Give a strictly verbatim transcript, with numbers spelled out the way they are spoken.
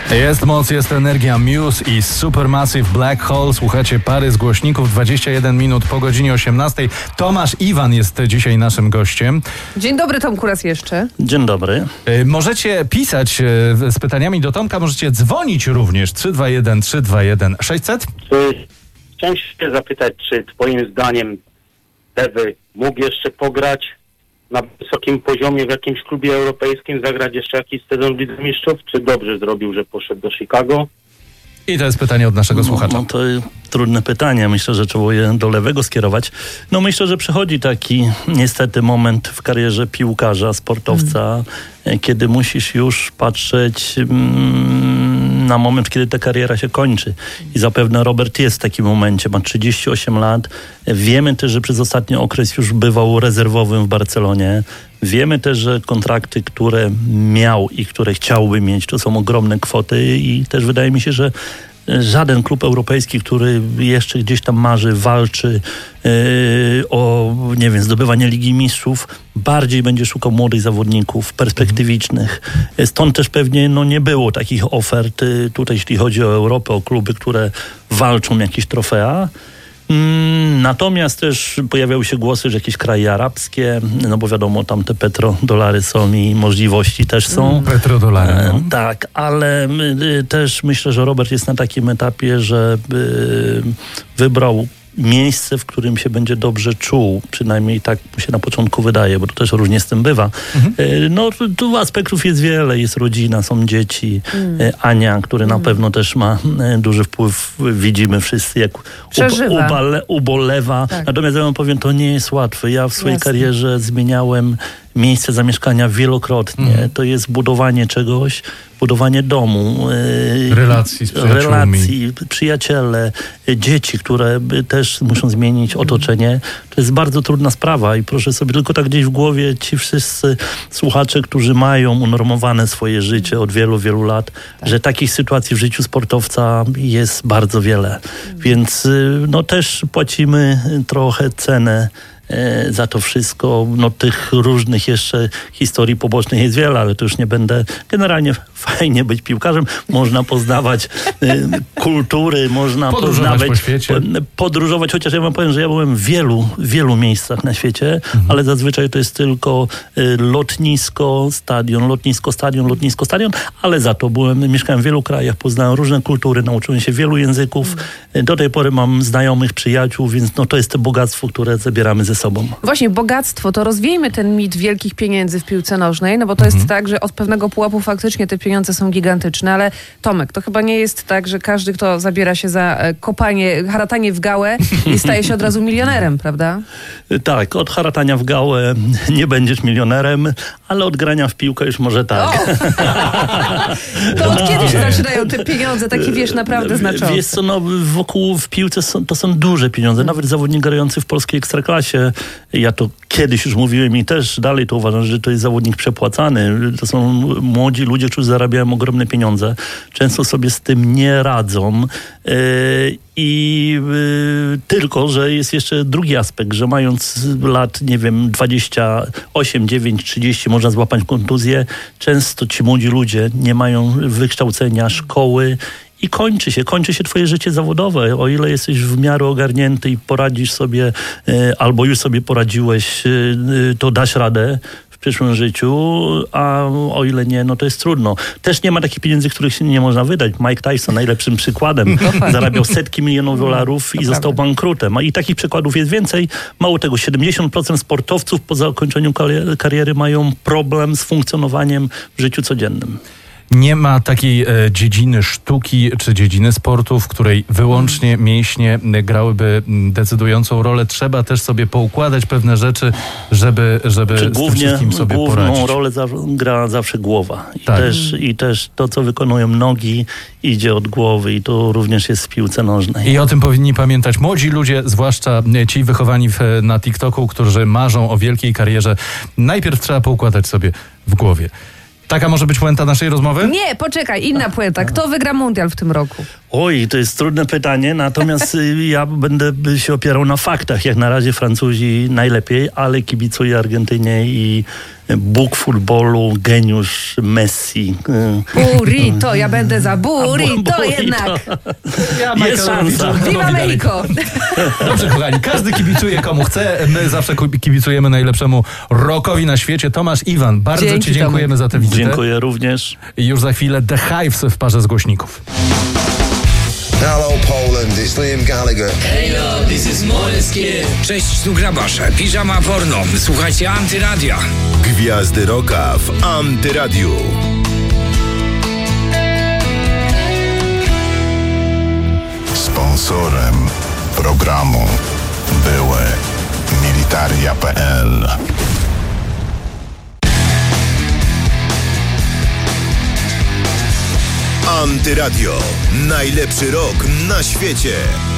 Jest moc, jest energia. Muse i Supermassive Black Hole. Słuchacie pary z głośników. dwadzieścia jeden minut po godzinie osiemnastej. Tomasz Iwan jest dzisiaj naszym gościem. Dzień dobry, Tomku, raz jeszcze. Dzień dobry. Możecie pisać z pytaniami do Tomka, możecie dzwonić również. trzy dwa jeden trzy dwa jeden sześćset. Chciałem się zapytać, czy twoim zdaniem Dewy mógł jeszcze pograć na wysokim poziomie w jakimś klubie europejskim, zagrać jeszcze jakiś sezon w Lidze Mistrzów, czy dobrze zrobił, że poszedł do Chicago? I to jest pytanie od naszego słuchacza. No, no to trudne pytanie. Myślę, że trzeba je do lewego skierować. No myślę, że przychodzi taki niestety moment w karierze piłkarza, sportowca, mm. kiedy musisz już patrzeć mm, na moment, kiedy ta kariera się kończy. I zapewne Robert jest w takim momencie. Ma trzydzieści osiem lat. Wiemy też, że przez ostatni okres już bywał rezerwowym w Barcelonie. Wiemy też, że kontrakty, które miał i które chciałby mieć, to są ogromne kwoty i też wydaje mi się, że żaden klub europejski, który jeszcze gdzieś tam marzy, walczy yy, o, nie wiem, zdobywanie Ligi Mistrzów, bardziej będzie szukał młodych zawodników, perspektywicznych. Stąd też pewnie no, nie było takich ofert yy, tutaj, jeśli chodzi o Europę, o kluby, które walczą o jakieś trofea. Mm, natomiast też pojawiały się głosy, że jakieś kraje arabskie, no bo wiadomo, tam te petrodolary są i możliwości też są. Mm, petrodolary. E, no. tak, ale y, też myślę, że Robert jest na takim etapie, że y, wybrał miejsce, w którym się będzie dobrze czuł. Przynajmniej tak mu się na początku wydaje, bo to też różnie z tym bywa. Mhm. No tu aspektów jest wiele. Jest rodzina, są dzieci. Mhm. Ania, który mhm. na pewno też ma duży wpływ. Widzimy wszyscy, jak Przeżywa. ubale, ubolewa. Tak. Natomiast ja wam powiem, to nie jest łatwe. Ja w swojej Jasne. karierze zmieniałem miejsce zamieszkania wielokrotnie. Mhm. To jest budowanie czegoś, budowanie domu. Relacji z przyjaciółmi. Relacji, przyjaciele, dzieci, które też muszą zmienić otoczenie. To jest bardzo trudna sprawa i proszę sobie tylko tak gdzieś w głowie ci wszyscy słuchacze, którzy mają unormowane swoje życie od wielu, wielu lat, tak. że takich sytuacji w życiu sportowca jest bardzo wiele. Mhm. Więc no też płacimy trochę cenę za to wszystko. No tych różnych jeszcze historii pobocznych jest wiele, ale to już nie będę. Generalnie fajnie być piłkarzem. Można poznawać y, kultury, można podróżować poznawać, po świecie. podróżować, chociaż ja wam powiem, że ja byłem w wielu, wielu miejscach na świecie, mhm. ale zazwyczaj to jest tylko y, lotnisko, stadion, lotnisko, stadion, lotnisko, stadion, ale za to byłem, mieszkałem w wielu krajach, poznałem różne kultury, nauczyłem się wielu języków. Mhm. Do tej pory mam znajomych, przyjaciół, więc no to jest to bogactwo, które zabieramy ze sobą. Właśnie, bogactwo, to rozwiejmy ten mit wielkich pieniędzy w piłce nożnej, no bo to mhm. jest tak, że od pewnego pułapu faktycznie te pieniądze są gigantyczne, ale Tomek, to chyba nie jest tak, że każdy, kto zabiera się za kopanie, haratanie w gałę i staje się od razu milionerem, prawda? Tak, od haratania w gałę nie będziesz milionerem, ale od grania w piłkę już może tak. To od kiedy się zaczynają te pieniądze, takie wiesz, naprawdę znaczące? Wiesz co, no wokół w piłce są, to są duże pieniądze, nawet zawodnik grający w polskiej ekstraklasie, ja to kiedyś już mówiłem i też dalej to uważam, że to jest zawodnik przepłacany. To są młodzi ludzie, którzy zarabiają ogromne pieniądze. Często sobie z tym nie radzą. Yy, I yy, tylko, że jest jeszcze drugi aspekt, że mając lat, nie wiem, dwadzieścia osiem, dziewięć, trzydzieści można złapać kontuzję. Często ci młodzi ludzie nie mają wykształcenia, szkoły. I kończy się, kończy się twoje życie zawodowe. O ile jesteś w miarę ogarnięty i poradzisz sobie, e, albo już sobie poradziłeś, e, to dasz radę w przyszłym życiu, a o ile nie, no to jest trudno. Też nie ma takich pieniędzy, których się nie można wydać. Mike Tyson najlepszym przykładem. Zarabiał setki milionów dolarów i został bankrutem. I takich przykładów jest więcej. Mało tego, siedemdziesiąt procent sportowców po zakończeniu kariery mają problem z funkcjonowaniem w życiu codziennym. Nie ma takiej e, dziedziny sztuki czy dziedziny sportu, w której wyłącznie mięśnie grałyby decydującą rolę. Trzeba też sobie poukładać pewne rzeczy, żeby, żeby z tym wszystkim sobie główną poradzić. Główną rolę za, gra zawsze głowa. I, tak. też, I też to, co wykonują nogi, idzie od głowy i to również jest w piłce nożnej. I o tym powinni pamiętać młodzi ludzie, zwłaszcza ci wychowani w, na TikToku, którzy marzą o wielkiej karierze. Najpierw trzeba poukładać sobie w głowie. Taka może być puenta naszej rozmowy? Nie, poczekaj, inna puenta. Kto wygra mundial w tym roku? Oj, to jest trudne pytanie, natomiast ja będę się opierał na faktach. Jak na razie Francuzi najlepiej, ale kibicuję Argentynie i Bóg futbolu, geniusz Messi. Burrito, ja będę za burrito jednak. Ja Jest szansa. Viva Mexico. Dobrze, kochani, każdy kibicuje komu chce. My zawsze kibicujemy najlepszemu rockowi na świecie. Tomasz, Iwan, bardzo Dzięki, ci dziękujemy Tomek. za tę wizytę. Dziękuję również. I już za chwilę The Hives w parze z głośników. Hello Poland, it's Liam Gallagher. Heyo, this is Måneskin. Cześć, tu Grabasz, Piżama Porno. Słuchajcie Antyradia. Gwiazdy Rocka w Antyradiu. Sponsorem programu były Militaria kropka pe el. Antyradio. Najlepszy rok na świecie.